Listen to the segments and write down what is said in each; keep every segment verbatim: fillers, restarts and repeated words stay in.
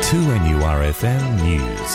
two N U R F M News.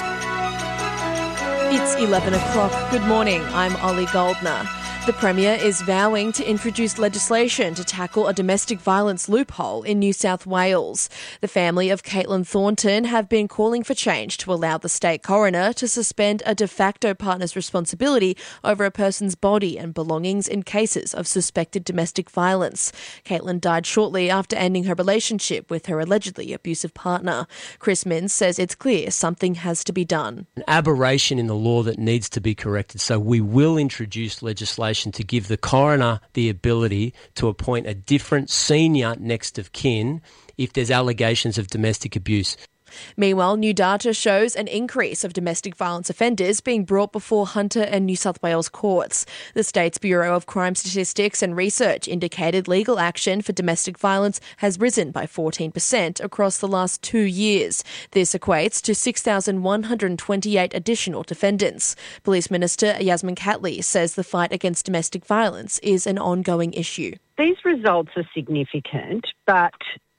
It's eleven o'clock. Good morning. I'm Ollie Goldner. The Premier is vowing to introduce legislation to tackle a domestic violence loophole in New South Wales. The family of Caitlin Thornton have been calling for change to allow the state coroner to suspend a de facto partner's responsibility over a person's body and belongings in cases of suspected domestic violence. Caitlin died shortly after ending her relationship with her allegedly abusive partner. Chris Minns says it's clear something has to be done. An aberration in the law that needs to be corrected, so we will introduce legislation to give the coroner the ability to appoint a different senior next of kin if there's allegations of domestic abuse. Meanwhile, new data shows an increase of domestic violence offenders being brought before Hunter and New South Wales courts. The state's Bureau of Crime Statistics and Research indicated legal action for domestic violence has risen by fourteen percent across the last two years. This equates to six thousand one hundred twenty-eight additional defendants. Police Minister Yasmin Catley says the fight against domestic violence is an ongoing issue. These results are significant, but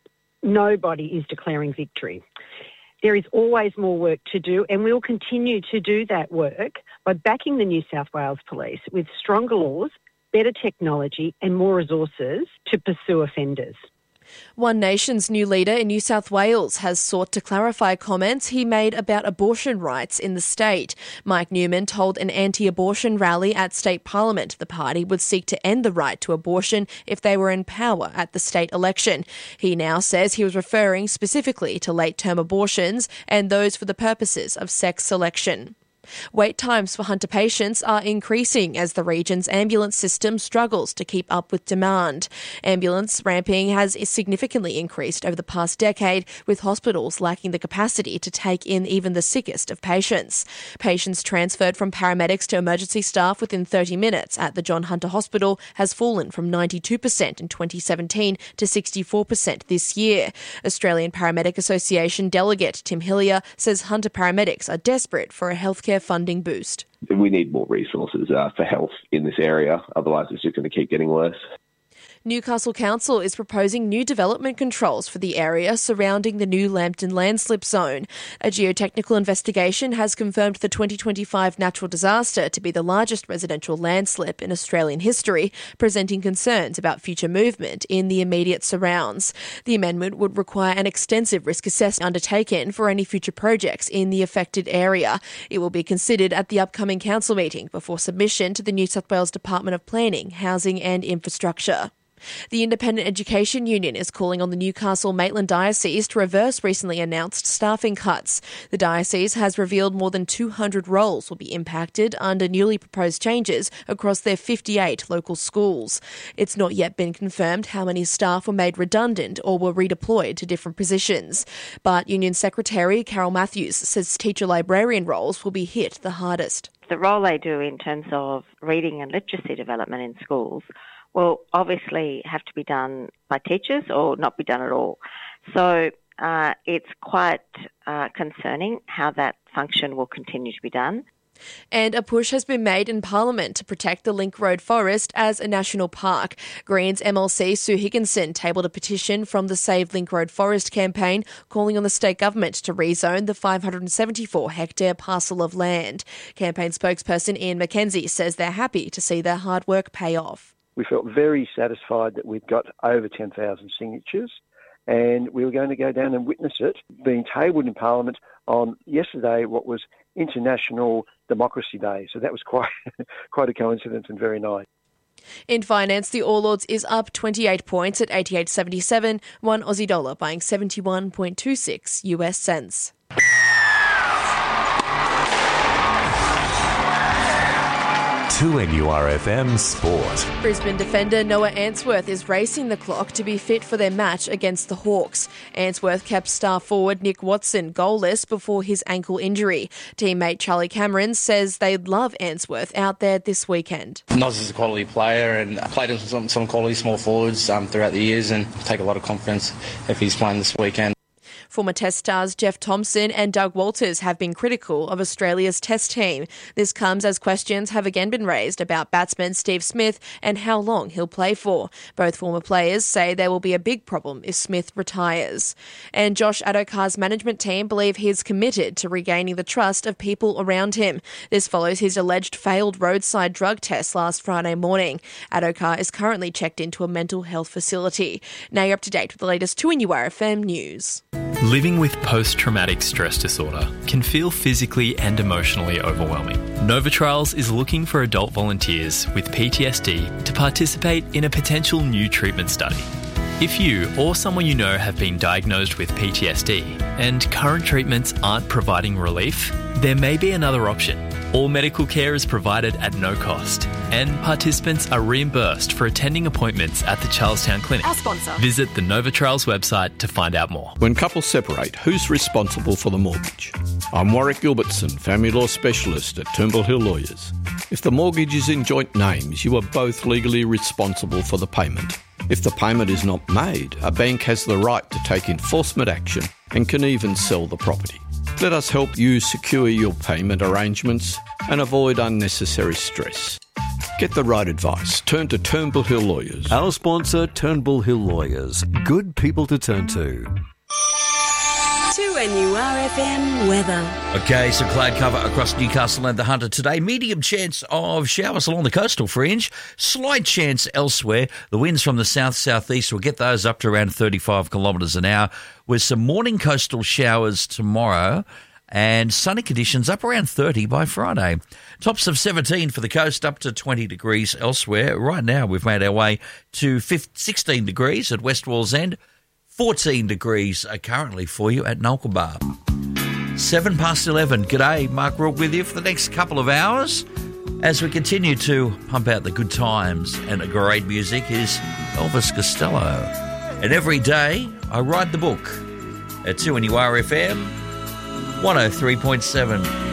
nobody is declaring victory. There is always more work to do, and we'll continue to do that work by backing the New South Wales Police with stronger laws, better technology and more resources to pursue offenders. One Nation's new leader in New South Wales has sought to clarify comments he made about abortion rights in the state. Mike Newman told an anti-abortion rally at state parliament the party would seek to end the right to abortion if they were in power at the state election. He now says he was referring specifically to late-term abortions and those for the purposes of sex selection. Wait times for Hunter patients are increasing as the region's ambulance system struggles to keep up with demand. Ambulance ramping has significantly increased over the past decade, with hospitals lacking the capacity to take in even the sickest of patients. Patients transferred from paramedics to emergency staff within thirty minutes at the John Hunter Hospital has fallen from ninety-two percent in twenty seventeen to sixty-four percent this year. Australian Paramedic Association delegate Tim Hillier says Hunter paramedics are desperate for a healthcare funding boost. We need more resources uh, for health in this area, otherwise it's just going to keep getting worse. Newcastle Council is proposing new development controls for the area surrounding the new Lambton landslip zone. A geotechnical investigation has confirmed the twenty twenty-five natural disaster to be the largest residential landslip in Australian history, presenting concerns about future movement in the immediate surrounds. The amendment would require an extensive risk assessment undertaken for any future projects in the affected area. It will be considered at the upcoming council meeting before submission to the New South Wales Department of Planning, Housing and Infrastructure. The Independent Education Union is calling on the Newcastle-Maitland Diocese to reverse recently announced staffing cuts. The diocese has revealed more than two hundred roles will be impacted under newly proposed changes across their fifty-eight local schools. It's not yet been confirmed how many staff were made redundant or were redeployed to different positions. But Union Secretary Carol Matthews says teacher librarian roles will be hit the hardest. The role they do in terms of reading and literacy development in schools will obviously have to be done by teachers or not be done at all. So uh, it's quite uh, concerning how that function will continue to be done. And a push has been made in Parliament to protect the Link Road Forest as a national park. Greens M L C Sue Higginson tabled a petition from the Save Link Road Forest campaign calling on the state government to rezone the five hundred seventy-four hectare parcel of land. Campaign spokesperson Ian McKenzie says they're happy to see their hard work pay off. We felt very satisfied that we'd got over ten thousand signatures, and we were going to go down and witness it being tabled in Parliament on yesterday, what was International Democracy Day. So that was quite quite a coincidence and very nice. In finance, the All Ords is up twenty-eight points at eighty-eight seventy-seven, one Aussie dollar buying seventy-one point two six U S cents. two N U R F M Sport. Brisbane defender Noah Answorth is racing the clock to be fit for their match against the Hawks. Answorth kept star forward Nick Watson goalless before his ankle injury. Teammate Charlie Cameron says they'd love Answorth out there this weekend. Noz is a quality player and played with some, some quality small forwards um, throughout the years, and take a lot of confidence if he's playing this weekend. Former Test stars Jeff Thompson and Doug Walters have been critical of Australia's Test team. This comes as questions have again been raised about batsman Steve Smith and how long he'll play for. Both former players say there will be a big problem if Smith retires. And Josh Adokar's management team believe he is committed to regaining the trust of people around him. This follows his alleged failed roadside drug test last Friday morning. Adokar is currently checked into a mental health facility. Now you're up to date with the latest two N U R F M news. Living with post-traumatic stress disorder can feel physically and emotionally overwhelming. Novatrials is looking for adult volunteers with P T S D to participate in a potential new treatment study. If you or someone you know have been diagnosed with P T S D and current treatments aren't providing relief, there may be another option. All medical care is provided at no cost, and participants are reimbursed for attending appointments at the Charlestown Clinic. Our sponsor. Visit the Novatrials website to find out more. When couples separate, who's responsible for the mortgage? I'm Warwick Gilbertson, family law specialist at Turnbull Hill Lawyers. If the mortgage is in joint names, you are both legally responsible for the payment. If the payment is not made, a bank has the right to take enforcement action and can even sell the property. Let us help you secure your payment arrangements and avoid unnecessary stress. Get the right advice. Turn to Turnbull Hill Lawyers. Our sponsor, Turnbull Hill Lawyers. Good people to turn to. two N U R F M weather. Okay, so cloud cover across Newcastle and the Hunter today. Medium chance of showers along the coastal fringe. Slight chance elsewhere. The winds from the south-southeast will get those up to around thirty-five kilometres an hour, with some morning coastal showers tomorrow and sunny conditions up around thirty by Friday. Tops of seventeen for the coast, up to twenty degrees elsewhere. Right now we've made our way to sixteen degrees at West Wall's End. fourteen degrees are currently for you at Nulkaba. Seven past eleven. G'day, Mark Rourke with you for the next couple of hours. As we continue to pump out the good times and the great music is Elvis Costello. And every day I write the book at two N U R F M one oh three point seven.